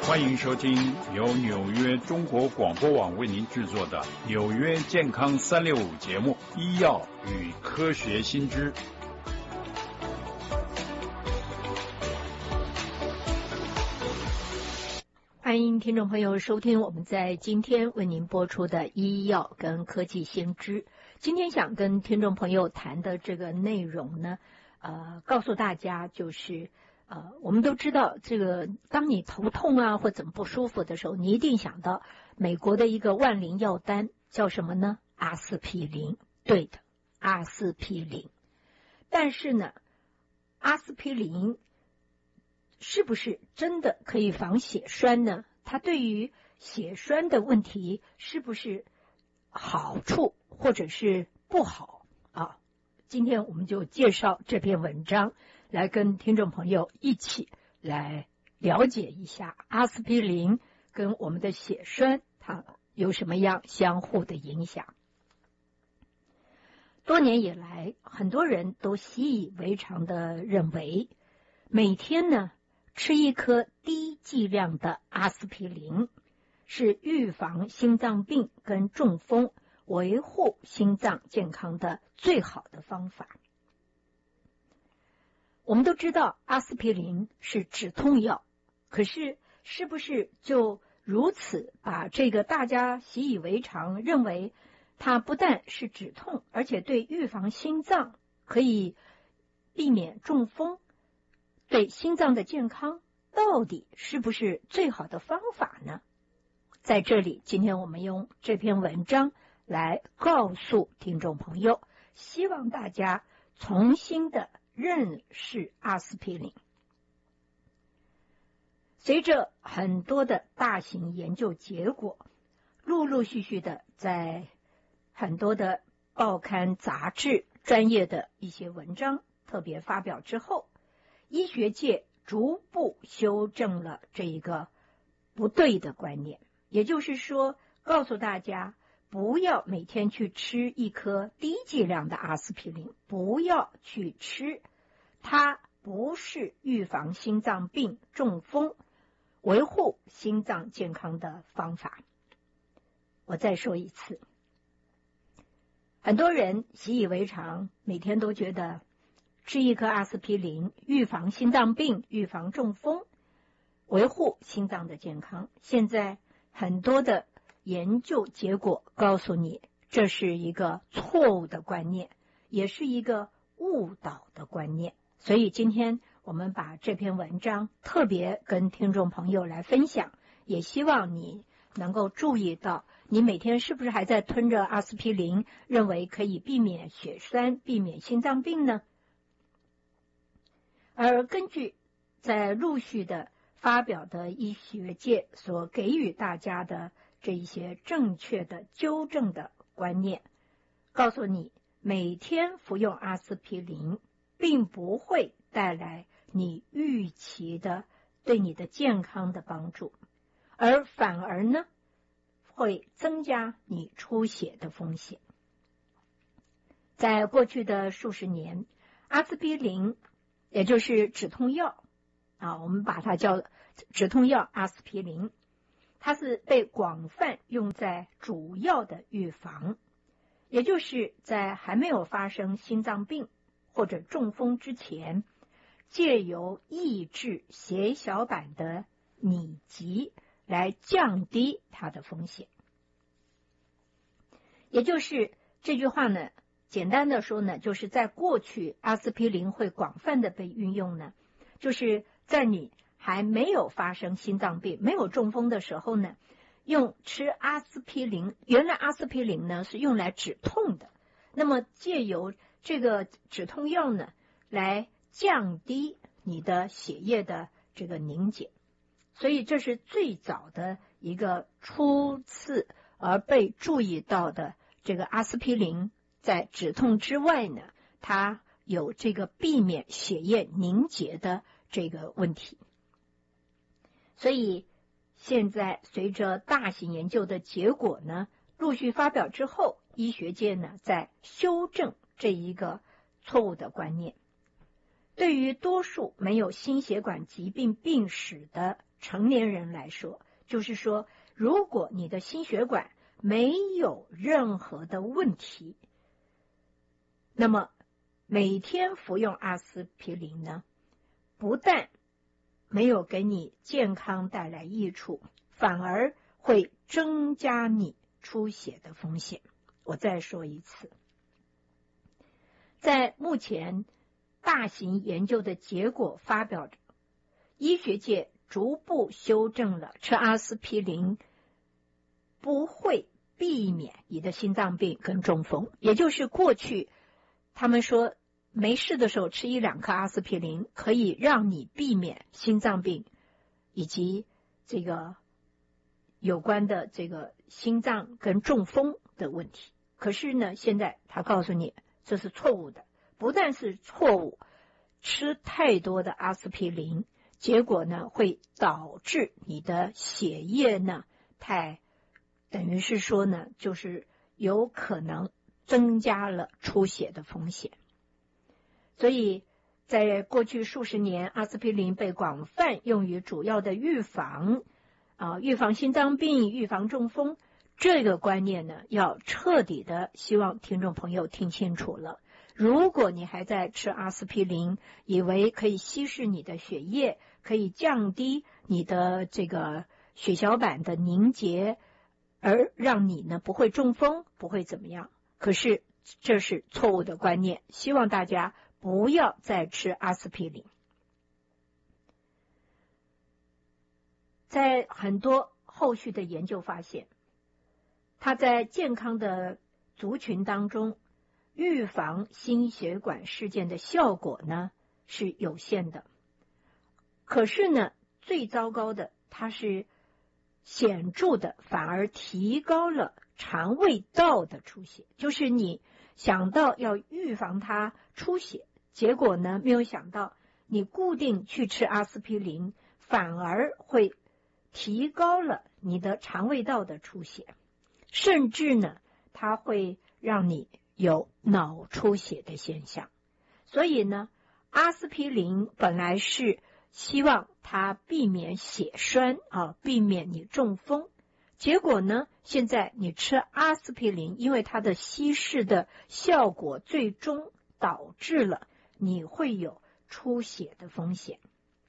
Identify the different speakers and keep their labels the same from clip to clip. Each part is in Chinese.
Speaker 1: 欢迎收听由纽约中国广播网为您制作的纽约健康365节目《医药与科学新知》。
Speaker 2: 欢迎听众朋友收听我们在今天为您播出的医药跟科技新知。今天想跟听众朋友谈的这个内容呢，告诉大家就是我们都知道这个当你头痛啊或怎么不舒服的时候，你一定想到美国的一个万灵药丹叫什么呢？阿司匹林。对的，阿司匹林。但是呢，阿司匹林是不是真的可以防血栓呢？它对于血栓的问题是不是好处或者是不好啊？今天我们就介绍这篇文章，来跟听众朋友一起来了解一下阿司匹林跟我们的血栓它有什么样相互的影响。多年以来，很多人都习以为常的认为，每天呢吃一颗低剂量的阿司匹林是预防心脏病跟中风、维护心脏健康的最好的方法。我们都知道阿司匹林是止痛药，可是是不是就如此把这个大家习以为常认为它不但是止痛，而且对预防心脏可以避免中风，对心脏的健康到底是不是最好的方法呢？在这里，今天我们用这篇文章来告诉听众朋友，希望大家重新的认识阿司匹林。随着很多的大型研究结果陆陆续续的在很多的报刊杂志专业的一些文章特别发表之后，医学界逐步修正了这一个不对的观念，也就是说告诉大家不要每天去吃一颗低剂量的阿司匹林，不要去吃，它不是预防心脏病、中风、维护心脏健康的方法。我再说一次，很多人习以为常，每天都觉得吃一颗阿司匹林预防心脏病、预防中风、维护心脏的健康。现在很多的研究结果告诉你，这是一个错误的观念，也是一个误导的观念。所以今天我们把这篇文章特别跟听众朋友来分享，也希望你能够注意到，你每天是不是还在吞着阿司匹林，认为可以避免血栓、避免心脏病呢？而根据在陆续的发表的医学界所给予大家的这一些正确的纠正的观念，告诉你每天服用阿司匹林并不会带来你预期的对你的健康的帮助，而反而呢会增加你出血的风险。在过去的数十年，阿司匹林也就是止痛药我们把它叫止痛药阿司匹林，它是被广泛用在主要的预防，也就是在还没有发生心脏病或者中风之前，借由抑制血小板的拟集来降低它的风险。也就是这句话呢，简单的说呢，就是在过去阿司匹林会广泛的被运用呢，就是在你还没有发生心脏病、没有中风的时候呢，用吃阿司匹林。原来阿司匹林呢是用来止痛的，那么借由这个止痛药呢来降低你的血液的这个凝结，所以这是最早的一个初次而被注意到的这个阿司匹林在止痛之外呢，它有这个避免血液凝结的这个问题。所以现在随着大型研究的结果呢陆续发表之后，医学界呢在修正这一个错误的观念。对于多数没有心血管疾病病史的成年人来说，就是说，如果你的心血管没有任何的问题，那么每天服用阿司匹林呢，不但没有给你健康带来益处，反而会增加你出血的风险。我再说一次，在目前大型研究的结果发表着，医学界逐步修正了吃阿司匹林不会避免你的心脏病跟中风，也就是过去他们说没事的时候吃1-2颗阿司匹林可以让你避免心脏病以及这个有关的这个心脏跟中风的问题。可是呢，现在他告诉你这是错误的，不但是错误，吃太多的阿司匹林，结果呢会导致你的血液呢等于是说呢，就是有可能增加了出血的风险。所以在过去数十年，阿司匹林被广泛用于主要的预防心脏病、预防中风。这个观念呢，要彻底的，希望听众朋友听清楚了。如果你还在吃阿司匹林，以为可以稀释你的血液，可以降低你的这个血小板的凝结，而让你呢不会中风，不会怎么样。可是这是错误的观念，希望大家不要再吃阿司匹林。在很多后续的研究发现，它在健康的族群当中预防心血管事件的效果呢是有限的。可是呢，最糟糕的，它是显著的反而提高了肠胃道的出血，就是你想到要预防它出血，结果呢没有想到你固定去吃阿司匹林，反而会提高了你的肠胃道的出血，甚至呢它会让你有脑出血的现象。所以呢，阿司匹林本来是希望它避免血栓避免你中风，结果呢现在你吃阿司匹林，因为它的稀释的效果最终导致了你会有出血的风险。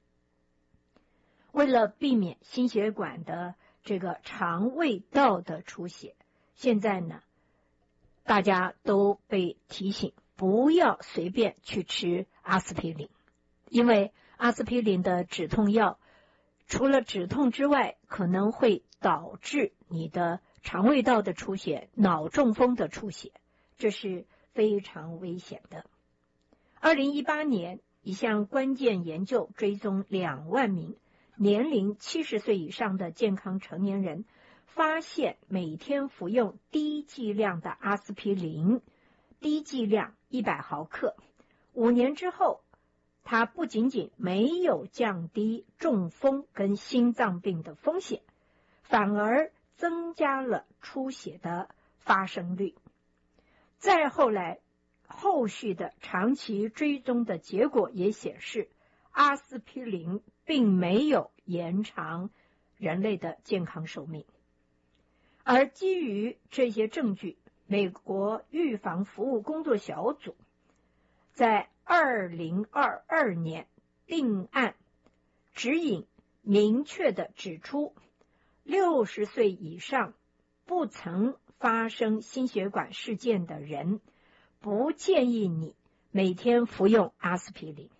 Speaker 2: 为了避免心血管的这个肠胃道的出血，现在呢大家都被提醒不要随便去吃阿司匹林，因为阿司匹林的止痛药除了止痛之外，可能会导致你的肠胃道的出血、脑中风的出血，这是非常危险的。2018年，一项关键研究追踪2万名年龄70岁以上的健康成年人，发现每天服用低剂量的阿司匹林，低剂量100毫克，5年之后，它不仅仅没有降低中风跟心脏病的风险，反而增加了出血的发生率。再后来，后续的长期追踪的结果也显示，阿司匹林并没有延长人类的健康寿命。而基于这些证据，美国预防服务工作小组在2022年定案指引，明确地指出，60岁以上不曾发生心血管事件的人，不建议你每天服用阿司匹林。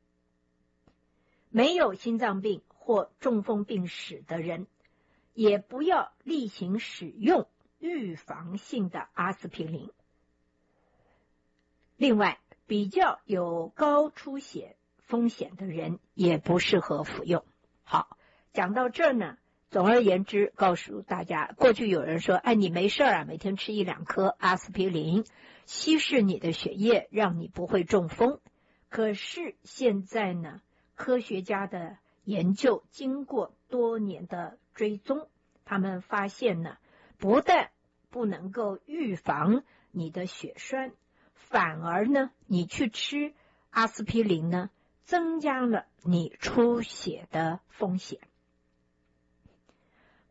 Speaker 2: 没有心脏病或中风病史的人，也不要例行使用预防性的阿司匹林。另外，比较有高出血风险的人也不适合服用。好，讲到这儿呢，总而言之告诉大家，过去有人说，你没事每天吃1-2颗阿司匹林，稀释你的血液，让你不会中风。可是现在呢，科学家的研究经过多年的追踪，他们发现呢，不但不能够预防你的血栓，反而呢，你去吃阿司匹林呢，增加了你出血的风险。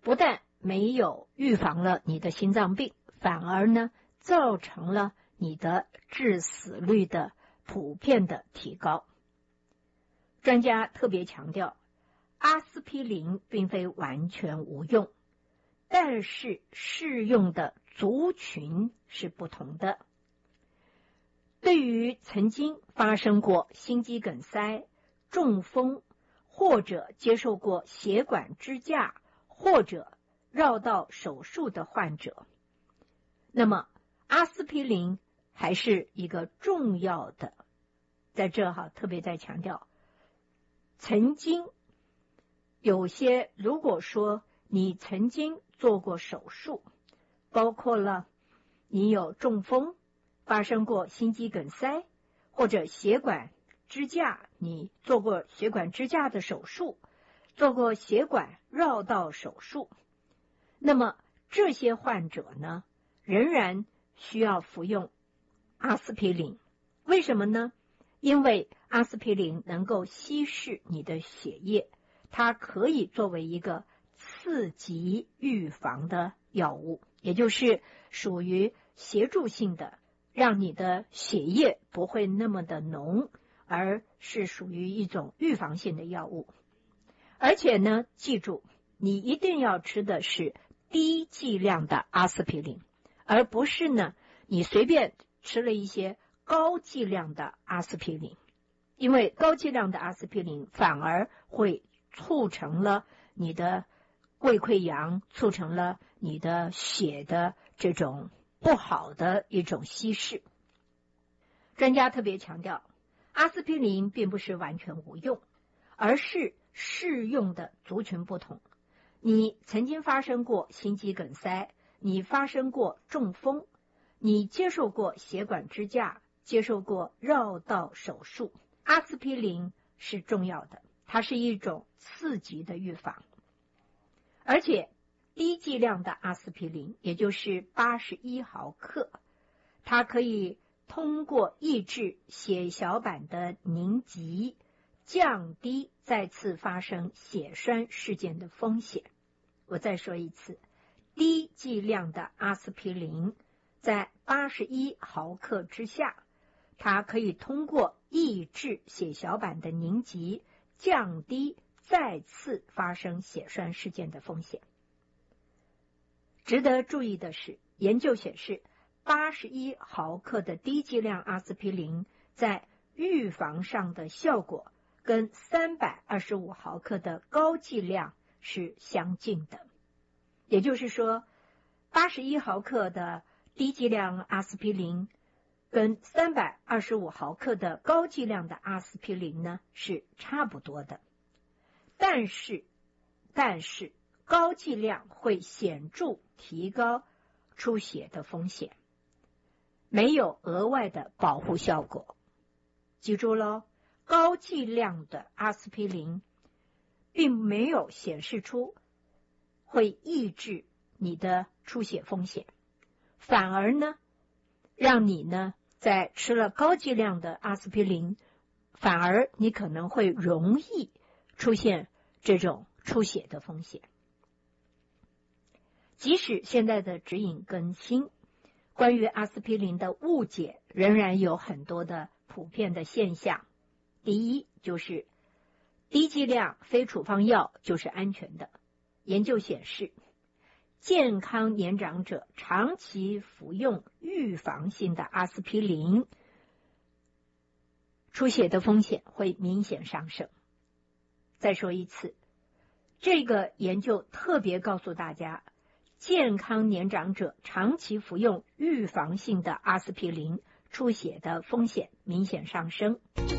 Speaker 2: 不但没有预防了你的心脏病，反而呢造成了你的致死率的普遍的提高。专家特别强调，阿司匹林并非完全无用，但是适用的族群是不同的。对于曾经发生过心肌梗塞、中风，或者接受过血管支架或者绕道手术的患者，那么阿司匹林还是一个重要的。在这特别再强调，曾经有些，如果说你曾经做过手术，包括了你有中风，发生过心肌梗塞，或者血管支架，你做过血管支架的手术，做过血管绕道手术，那么这些患者呢，仍然需要服用阿司匹林。为什么呢？因为阿司匹林能够稀释你的血液，它可以作为一个次级预防的药物，也就是属于协助性的，让你的血液不会那么的浓，而是属于一种预防性的药物。而且呢，记住，你一定要吃的是低剂量的阿司匹林，而不是呢你随便吃了一些高剂量的阿司匹林，因为高剂量的阿司匹林反而会促成了你的胃溃疡，促成了你的血的这种不好的一种稀释。专家特别强调，阿司匹林并不是完全无用，而是适用的族群不同。你曾经发生过心肌梗塞，你发生过中风，你接受过血管支架，接受过绕道手术，阿司匹林是重要的，它是一种次级的预防。而且低剂量的阿司匹林，也就是81毫克，它可以通过抑制血小板的凝集，降低再次发生血栓事件的风险。我再说一次，低剂量的阿司匹林在81毫克之下，它可以通过抑制血小板的凝集，降低再次发生血栓事件的风险。值得注意的是，研究显示81毫克的低剂量阿司匹林在预防上的效果跟325毫克的高剂量是相近的。也就是说，81毫克的低剂量阿司匹林跟325毫克的高剂量的阿司匹林呢是差不多的。但是高剂量会显著提高出血的风险，没有额外的保护效果。记住咯，高剂量的阿司匹林并没有显示出会抑制你的出血风险，反而呢，让你呢在吃了高剂量的阿司匹林，反而你可能会容易出现这种出血的风险。即使现在的指引更新，关于阿司匹林的误解仍然有很多的普遍的现象。第一，就是低剂量非处方药就是安全的。研究显示，健康年长者长期服用预防性的阿司匹林，出血的风险会明显上升。再说一次，这个研究特别告诉大家，健康年长者长期服用预防性的阿司匹林，出血的风险明显上升。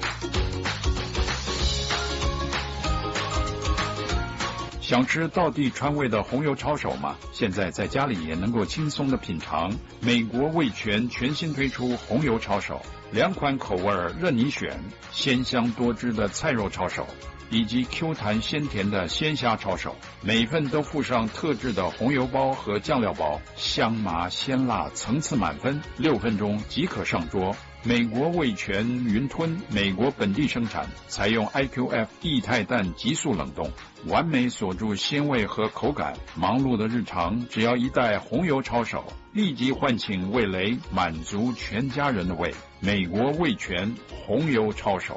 Speaker 1: 想吃道地川味的红油抄手吗？现在在家里也能够轻松的品尝。美国味全全新推出红油抄手，2款口味任你选，鲜香多汁的菜肉抄手，以及 Q 弹鲜甜的鲜虾抄手，每份都附上特制的红油包和酱料包，香麻鲜辣层次满分，6分钟即可上桌。 美国味全云吞，美国本地生产，采用 IQF 液态氮急速冷冻，完美锁住鲜味和口感。忙碌的日常，只要一袋红油抄手，立即唤醒味蕾，满足全家人的胃。美国味全红油抄手。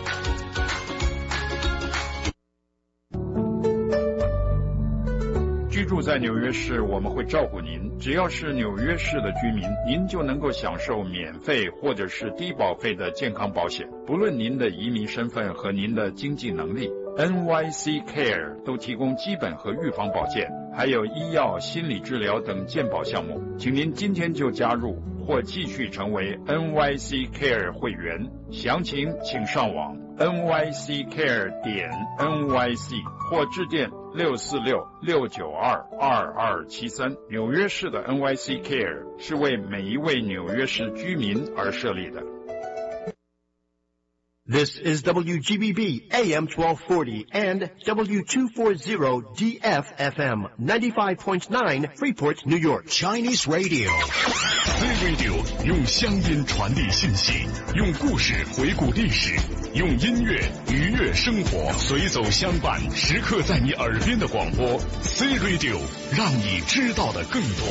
Speaker 1: 居住在纽约市，我们会照顾您。只要是纽约市的居民，您就能够享受免费或者是低保费的健康保险，不论您的移民身份和您的经济能力。NYC Care 都提供基本和预防保健，还有医药、心理治疗等健保项目。请您今天就加入或继续成为 NYC Care 会员，详情请上网 nyccare.nyc 或致电646-692-2273。纽约市的 NYC Care 是为每一位纽约市居民而设立的。
Speaker 3: This is WGBB AM 1240 and W240 DFFM 95.9 Freeport, New York.
Speaker 4: Chinese Radio. C Radio 用乡音传递信息，用故事回顾历史，用音乐愉悦生活，随走相伴，时刻在你耳边的广播。C Radio 让你知道的更多。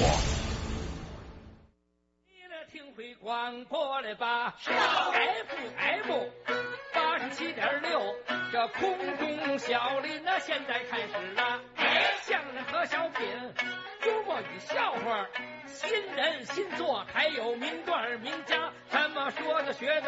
Speaker 5: 广播了吧 FM 87.6，这空中小林呢，现在开始了。相声和小品，幽默与笑话，新人新作，还有名段名家，怎么说的学的。